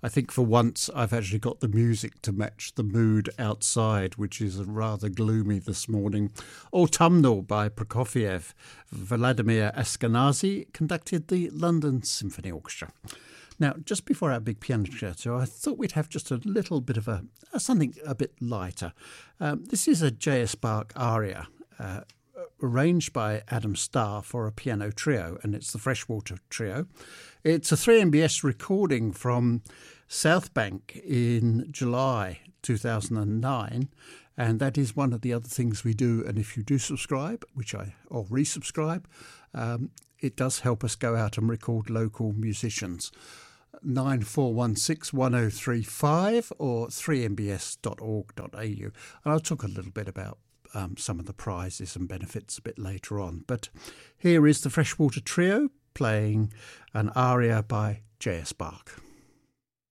I think for once I've actually got the music to match the mood outside, which is rather gloomy this morning. Autumnal by Prokofiev. Vladimir Ashkenazy conducted the London Symphony Orchestra. Now, just before our big piano concerto, I thought we'd have just a little bit of something a bit lighter. This is a J.S. Bach aria, arranged by Adam Starr for a piano trio, and it's the Freshwater Trio. It's a 3MBS recording from South Bank in July 2009, and that is one of the other things we do. And if you do subscribe, or resubscribe, it does help us go out and record local musicians. 94161035 or 3mbs.org.au. And I'll talk a little bit about some of the prizes and benefits a bit later on. But here is the Freshwater Trio playing an aria by J.S. Bach.